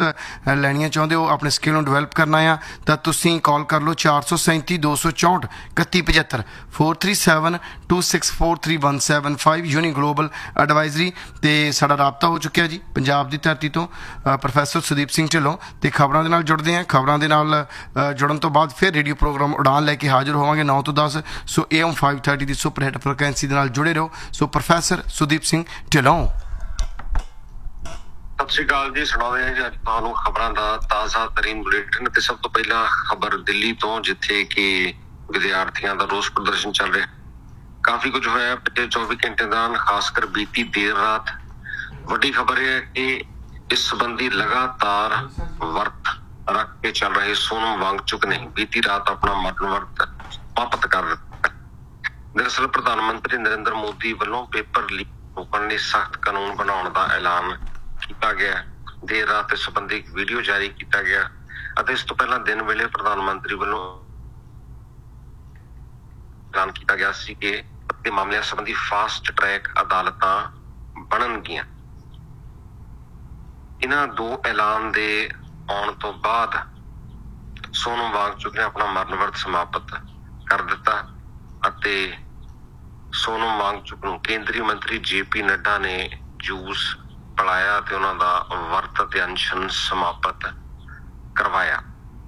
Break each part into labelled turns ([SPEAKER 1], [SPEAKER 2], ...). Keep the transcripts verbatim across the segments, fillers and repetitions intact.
[SPEAKER 1] ਲੈਣੀਆਂ ਚਾਹੁੰਦੇ ਹੋ, ਆਪਣੇ ਸਕਿੱਲ ਨੂੰ ਡਿਵੈਲਪ ਕਰਨਾ ਆ, ਤਾਂ ਤੁਸੀਂ ਕਾਲ ਕਰ ਲਓ ਚਾਰ ਸੌ ਸੈਂਤੀ ਦੋ ਸੌ ਚੌਂਹਠ ਇਕੱਤੀ ਪਝੱਤਰ four three seven two six four three one seven five uni global advisory. ਅਤੇ ਸਾਡਾ ਰਾਬਤਾ ਹੋ ਚੁੱਕਿਆ ਜੀ ਪੰਜਾਬ ਦੀ ਧਰਤੀ ਤੋਂ ਪ੍ਰੋਫੈਸਰ ਸੁਦੀਪ ਸਿੰਘ ਢਿੱਲੋਂ, ਅਤੇ ਖਬਰਾਂ ਦੇ ਨਾਲ ਜੁੜਦੇ ਹਾਂ। ਖਬਰਾਂ ਦੇ ਨਾਲ ਜੁੜਨ ਤੋਂ ਬਾਅਦ ਫਿਰ ਰੇਡੀਓ ਪ੍ਰੋਗਰਾਮ ਉਡਾਨ ਲੈ ਕੇ ਹਾਜ਼ਰ ਹੋਵਾਂਗੇ ਨੌ ਤੋਂ ਦਸ। ਸੋ A M five thirty the super hit frequency ਦੇ ਨਾਲ ਜੁੜੇ ਰਹੋ। ਸੋ ਪ੍ਰੋਫੈਸਰ ਸੁਦੀਪ ਸਿੰਘ ਢਿੱਲੋਂ,
[SPEAKER 2] ਸਤਿ ਸ਼੍ਰੀ ਅਕਾਲ ਜੀ। ਸੁਣਾਉਂਦੇ ਹਾਂ ਜੀ ਅੱਜ ਤੁਹਾਨੂੰ ਖਬਰਾਂ ਦਾ ਤਾਜ਼ਾ ਤਰੀਨ ਬੁਲੇਟਿਨ। ਤੇ ਸਭ ਤੋਂ ਪਹਿਲਾਂ ਖਬਰ ਦਿੱਲੀ ਤੋਂ, ਜਿੱਥੇ ਕਿ ਵਿਦਿਆਰਥੀਆਂ ਦਾ ਰੋਸ ਪ੍ਰਦਰਸ਼ਨ ਚੱਲ ਰਿਹਾ। ਕਾਫੀ ਕੁਝ ਹੋਇਆ ਪਿਛਲੇ ਚੌਵੀ ਘੰਟੇ ਦੌਰਾਨ, ਖਾਸ ਕਰ ਬੀਤੀ ਦੇਰ ਰਾਤ। ਵੱਡੀ ਖਬਰ ਇਹ ਹੈ ਕਿ ਇਸ ਸੰਬੰਧੀ ਲਗਾਤਾਰ ਵਰਤ ਰੱਖ ਕੇ ਚੱਲ ਰਹੇ ਸੋਨਮ ਵਾਂਗਚੁਕ ਨੇ ਬੀਤੀ ਰਾਤ ਆਪਣਾ ਮਰਨ ਵਰਤ ਸਮਾਪਤ ਕਰ ਦਿੱਤਾ। ਦਰਅਸਲ ਪ੍ਰਧਾਨ ਮੰਤਰੀ ਨਰਿੰਦਰ ਮੋਦੀ ਵੱਲੋਂ ਪੇਪਰ ਲੀਕ ਰੋਕਣ ਲਈ ਸਖਤ ਕਾਨੂੰਨ ਬਣਾਉਣ ਦਾ ਐਲਾਨ ਕੀਤਾ ਗਿਆ। ਦੇਰ ਰਾਤ ਇਸ ਸੰਬੰਧੀ ਇੱਕ ਵੀਡੀਓ ਜਾਰੀ ਕੀਤਾ ਗਿਆ ਅਤੇ ਇਸ ਤੋਂ ਪਹਿਲਾਂ ਦਿਨ ਵੇਲੇ ਪ੍ਰਧਾਨ ਮੰਤਰੀ ਵੱਲੋਂ ਐਲਾਨ ਕੀਤਾ ਗਿਆ ਸੀ ਕਿ ਅਤੇ ਮਾਮਲਿਆਂ ਸੰਬੰਧੀ ਫਾਸਟ ਟਰੈਕ ਅਦਾਲਤਾਂ ਬਣਨਗੀਆਂ। ਇਹਨਾਂ ਦੋ ਐਲਾਨ ਦੇ ਆਉਣ ਤੋਂ ਬਾਅਦ ਸੋਨਮ ਵਾਂਗਚੁਕ ਨੇ ਆਪਣਾ ਮਰਨ ਵਰਤ ਸਮਾਪਤ ਕਰ ਦਿੱਤਾ ਅਤੇ ਸੋਨਮ ਵਾਂਗਚੁਕ ਨੂੰ ਕੇਂਦਰੀ ਮੰਤਰੀ ਜੇ ਪੀ ਨੱਡਾ ਨੇ ਜੂਸ ਪਿਲਾਇਆ ਤੇ ਉਹਨਾਂ ਦਾ ਵਰਤ ਅਤੇ ਅਨਸ਼ਨ ਸਮਾਪਤ ਕਰਵਾਇਆ।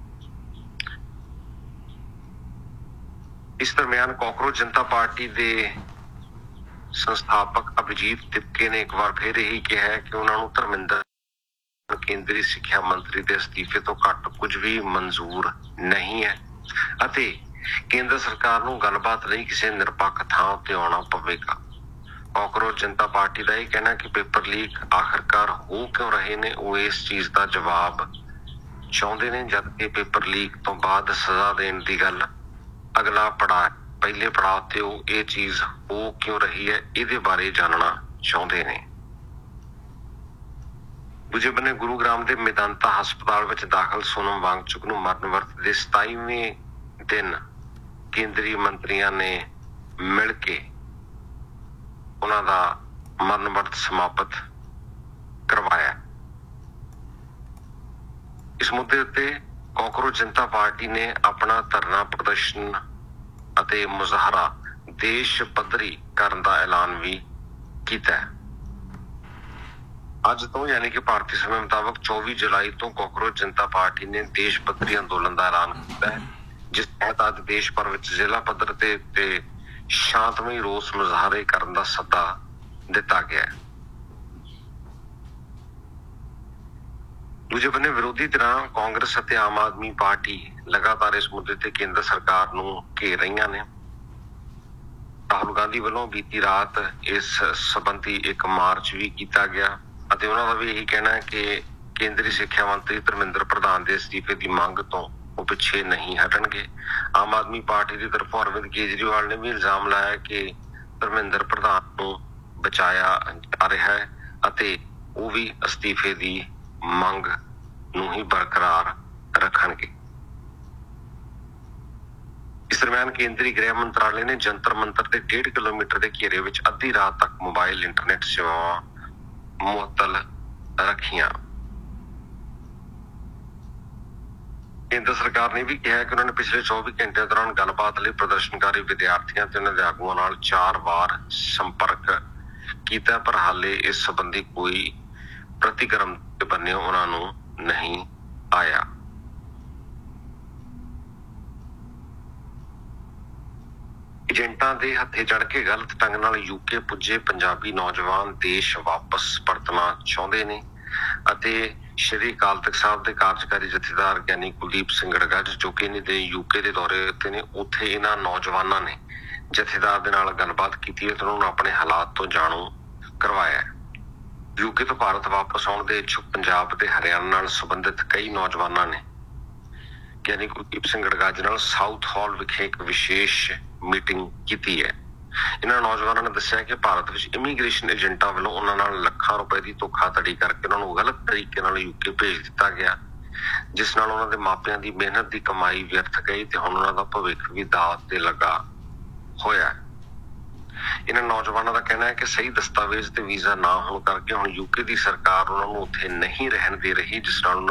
[SPEAKER 2] ਇਸ ਦਰਮਿਆਨ ਕਾਕਰੋਚ ਜਨਤਾ ਪਾਰਟੀ ਦੇ ਸੰਸਥਾਪਕ ਅਭਿਜੀਤ ਤਿਪਕੇ ਨੇ ਇੱਕ ਵਾਰ ਫਿਰ ਇਹੀ ਕਿਹਾ ਕਿ ਉਹਨਾਂ ਨੂੰ ਧਰਮਿੰਦਰ ਕੇਂਦਰੀ ਸਿੱਖਿਆ ਮੰਤਰੀ ਦੇ ਅਸਤੀਫੇ ਤੋਂ ਘੱਟ ਕੁਝ ਵੀ ਮਨਜ਼ੂਰ ਨਹੀਂ ਹੈ ਅਤੇ ਕੇਂਦਰ ਸਰਕਾਰ ਨੂੰ ਗੱਲਬਾਤ ਲਈ ਕਿਸੇ ਨਿਰਪੱਖ ਥਾਂ ਉੱਤੇ ਆਉਣਾ ਪਵੇਗਾ। ਕਾਕਰੋਚ ਜਨਤਾ ਪਾਰਟੀ ਦਾ ਇਹ ਕਹਿਣਾ ਕਿ ਪੇਪਰ ਲੀਕ ਆਖਿਰਕਾਰ ਹੋ ਕਿਉਂ ਰਹੇ ਨੇ, ਉਹ ਇਸ ਚੀਜ਼ ਦਾ ਜਵਾਬ ਚਾਹੁੰਦੇ ਨੇ, ਜਦਕਿ ਪੇਪਰ ਲੀਕ ਤੋਂ ਬਾਅਦ ਸਜ਼ਾ ਦੇਣ ਦੀ ਗੱਲ ਅਗਲਾ ਪੜਾਅ। ਪਹਿਲੇ ਪੜਾਅ ਤੇ ਉਹ ਇਹ ਚੀਜ਼ ਹੋ ਕਿਉਂ ਰਹੀ ਹੈ ਇਹਦੇ ਬਾਰੇ ਜਾਣਨਾ ਚਾਹੁੰਦੇ ਨੇ। ਦੂਜੇ ਬੰਨੇ ਗੁਰੂਗ੍ਰਾਮ ਦੇ ਮੇਦਾਂਤਾ ਹਸਪਤਾਲ ਵਿੱਚ ਦਾਖਲ ਸੋਨਮ ਵਾਂਗਚੁਕ ਨੂੰ ਮਰਨ ਵਰਤ ਦੇ ਸਤਾਈਵੇਂ ਦਿਨ ਕੇਂਦਰੀ ਮੰਤਰੀਆਂ ਨੇ ਮਿਲ ਕੇ ਉਹਨਾਂ ਦਾ ਮਰਨ ਵਰਤ ਸਮਾਪਤ ਕਰਵਾਇਆ। ਇਸ ਮੁੱਦੇ ਉੱਤੇ ਕਾਕਰੋਚ ਜਨਤਾ ਪਾਰਟੀ ਨੇ ਆਪਣਾ ਧਰਨਾ ਪ੍ਰਦਰਸ਼ਨ ਅਤੇ ਮੁਜ਼ਾਹਰਾ ਦੇਸ਼ ਪੱਧਰੀ ਕਰਨ ਦਾ ਐਲਾਨ ਵੀ ਕੀਤਾ ਹੈ। ਅੱਜ ਤੋਂ ਯਾਨੀ ਕਿ ਭਾਰਤੀ ਸਮੇਂ ਮੁਤਾਬਕ ਚੌਵੀ ਜੁਲਾਈ ਤੋਂ ਕਾਕਰੋਚ ਜਨਤਾ ਪਾਰਟੀ ਨੇ ਦੇਸ਼ ਪੱਧਰੀ ਅੰਦੋਲਨ ਦਾ ਐਲਾਨ ਕੀਤਾ ਹੈ, ਜਿਸ ਤਹਿਤ ਅੱਜ ਦੇਸ਼ ਭਰ ਵਿੱਚ ਜ਼ਿਲ੍ਹਾ ਪੱਧਰ ਤੇ ਤੇ ਸ਼ਾਂਤਮਈ ਰੋਸ ਮੁਜ਼ਾਹਰੇ ਕਰਨ ਦਾ ਸੱਦਾ ਦਿੱਤਾ ਗਿਆ ਹੈ। ਦੂਜੇ ਬੰਨੇ ਵਿਰੋਧੀ ਧਿਰਾਂ ਕਾਂਗਰਸ ਅਤੇ ਆਮ ਆਦਮੀ ਪਾਰਟੀ ਲਗਾਤਾਰ ਇਸ ਮੁੱਦੇ ਤੇ ਕੇਂਦਰ ਸਰਕਾਰ ਨੂੰ ਘੇਰ ਰਹੀਆਂ ਨੇ। ਰਾਹੁਲ ਗਾਂਧੀ ਵੱਲੋਂ ਬੀਤੀ ਰਾਤ ਇਸ ਸੰਬੰਧੀ ਇੱਕ ਮਾਰਚ ਵੀ ਕੀਤਾ ਗਿਆ ਅਤੇ ਉਹਨਾਂ ਦਾ ਵੀ ਇਹੀ ਕਹਿਣਾ ਹੈ ਕਿ ਕੇਂਦਰੀ ਸਿੱਖਿਆ ਮੰਤਰੀ ਧਰਮਿੰਦਰ ਪ੍ਰਧਾਨ ਦੇ ਅਸਤੀਫੇ ਦੀ ਮੰਗ ਤੋਂ ਉਹ ਪਿੱਛੇ ਨਹੀਂ ਹਟਣਗੇ। ਆਮ ਆਦਮੀ ਪਾਰਟੀ ਦੀ ਤਰਫੋਂ ਅਰਵਿੰਦ ਕੇਜਰੀਵਾਲ ਨੇ ਵੀ ਇਲਜ਼ਾਮ ਲਾਇਆ ਕਿ ਧਰਮਿੰਦਰ ਪ੍ਰਧਾਨ ਨੂੰ ਬਚਾਇਆ ਜਾ ਰਿਹਾ ਹੈ ਅਤੇ ਉਹ ਵੀ ਅਸਤੀਫੇ ਦੀ ਮੰਗ ਨੂੰ ਹੀ ਬਰਕਰਾਰ ਰੱਖਣਗੇ। ਇਸ ਦਰਮਿਆਨ ਕੇਂਦਰੀ ਗ੍ਰਹਿ ਮੰਤਰਾਲੇ ਨੇ ਜੰਤਰ ਮੰਤਰ ਦੇ ਡੇਢ ਕਿਲੋਮੀਟਰ ਦੇ ਘੇਰੇ ਵਿੱਚ ਅੱਧੀ ਰਾਤ ਤੱਕ ਮੋਬਾਈਲ ਇੰਟਰਨੈਟ ਸੇਵਾਵਾਂ ਮੁਅੱਤਲ ਰੱਖੀਆਂ। ਕੇਂਦਰ ਸਰਕਾਰ ਨੇ ਵੀ ਕਿਹਾ ਕਿ ਉਹਨਾਂ ਨੇ ਪਿਛਲੇ ਚੌਵੀ ਘੰਟੇ ਦੌਰਾਨ ਗੱਲਬਾਤ ਲਈ ਪ੍ਰਦਰਸ਼ਨਕਾਰੀ ਵਿਦਿਆਰਥੀਆਂ ਤੇ ਉਹਨਾਂ ਦੇ ਆਗੂਆਂ ਨਾਲ ਚਾਰ ਵਾਰ ਸੰਪਰਕ ਕੀਤਾ, ਪਰ ਹਾਲੇ ਇਸ ਸੰਬੰਧੀ ਕੋਈ ਪ੍ਰਤੀਕਰਮ ਦੇ ਬੰਨੇ ਉਹਨਾਂ ਨੂੰ ਨਹੀਂ ਆਇਆ। ਏਜੰਟਾਂ ਦੇ ਹੱਥੇ ਚੜ ਕੇ ਗਲਤ ਢੰਗ ਨਾਲ ਯੂਕੇ ਪੁੱਜੇ ਪੰਜਾਬੀ ਨੌਜਵਾਨ ਦੇਸ਼ ਵਾਪਸ ਪਰਤਣਾ ਚਾਹੁੰਦੇ ਨੇ ਅਤੇ ਸ਼੍ਰੀ ਅਕਾਲ ਤਖਤ ਸਾਹਿਬ ਦੇ ਕਾਰਜਕਾਰੀ ਜਥੇਦਾਰ ਗਿਆਨੀ ਕੁਲਦੀਪ ਸਿੰਘ ਗੜਗੱਜ ਜੋ ਕਿ ਇਹਨੇ ਦੇ ਯੂਕੇ ਦੇ ਦੌਰੇ ਉੱਤੇ ਨੇ, ਉੱਥੇ ਇਹਨਾਂ ਨੌਜਵਾਨਾਂ ਨੇ ਜਥੇਦਾਰ ਦੇ ਨਾਲ ਗੱਲਬਾਤ ਕੀਤੀ ਹੈ ਤੇ ਉਹਨਾਂ ਨੂੰ ਆਪਣੇ ਹਾਲਾਤ ਤੋਂ ਜਾਣੂ ਕਰਵਾਇਆ। ਯੂਕੇ ਤੋਂ ਭਾਰਤ ਵਾਪਸ ਆਉਣ ਦੇ ਇੱਛੁਕ ਪੰਜਾਬ ਤੇ ਹਰਿਆਣਾ ਨਾਲ ਸੰਬੰਧਿਤ ਕਈ ਨੌਜਵਾਨਾਂ ਨੇ ਗਿਆਨੀ ਕੁਲਦੀਪ ਸਿੰਘ ਗੜਗੱਜ ਨਾਲ ਸਾਊਥ ਹਾਲ ਵਿਖੇ ਇੱਕ ਵਿਸ਼ੇਸ਼ ਮੀਟਿੰਗ ਕੀਤੀ ਹੈ। ਇਹਨਾਂ ਨੌਜਵਾਨਾਂ ਨੇ ਦੱਸਿਆ ਕਿ ਭਾਰਤ ਵਿੱਚ ਇਮੀਗ੍ਰੇਸ਼ਨ ਏਜੰਟਾਂ ਵੱਲੋਂ ਉਹਨਾਂ ਨਾਲ ਲੱਖਾਂ ਰੁਪਏ ਦੀ ਧੋਖਾਧੜੀ ਕਰਕੇ ਉਹਨਾਂ ਨੂੰ ਗਲਤ ਤਰੀਕੇ ਨਾਲ ਯੂਕੇ ਭੇਜ ਦਿੱਤਾ ਗਿਆ, ਜਿਸ ਨਾਲ ਉਹਨਾਂ ਦੇ ਮਾਪਿਆਂ ਦੀ ਮਿਹਨਤ ਦੀ ਕਮਾਈ ਵਿਅਰਥ ਗਈ ਤੇ ਹੁਣ ਉਹਨਾਂ ਦਾ ਭਵਿੱਖ ਵੀ ਦਾਅ ਤੇ ਲੱਗਾ ਹੋਇਆ। ਇਹਨਾਂ ਨੌਜਵਾਨਾਂ ਦਾ ਕਹਿਣਾ ਹੈ ਕਿ ਸਹੀ ਦਸਤਾਵੇਜ਼ ਤੇ ਵੀਜ਼ਾ ਨਾ ਹੋਣ ਕਰਕੇ ਹੁਣ ਯੂਕੇ ਦੀ ਸਰਕਾਰ ਉਹਨਾਂ ਨੂੰ ਉੱਥੇ ਨਹੀਂ ਰਹਿਣ ਦੇ ਰਹੀ, ਜਿਸ ਨਾਲ